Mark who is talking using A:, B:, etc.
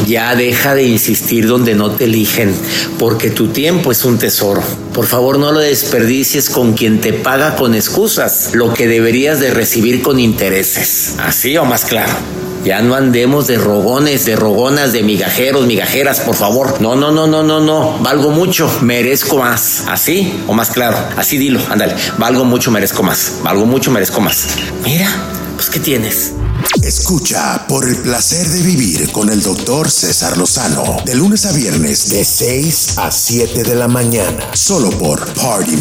A: Ya deja de insistir donde no te eligen, porque tu tiempo es un tesoro. Por favor, no lo desperdicies con quien te paga con excusas lo que deberías de recibir con intereses. ¿Así o más claro? Ya no andemos de rogones, de rogonas, de migajeros, migajeras, por favor. No. Valgo mucho, merezco más. ¿Así o más claro? Así dilo, ándale. Valgo mucho, merezco más. Valgo mucho, merezco más. Mira, pues ¿qué tienes?
B: Escucha Por el placer de vivir con el Dr. César Lozano, de lunes a viernes de 6 a 7 de la mañana, solo por Party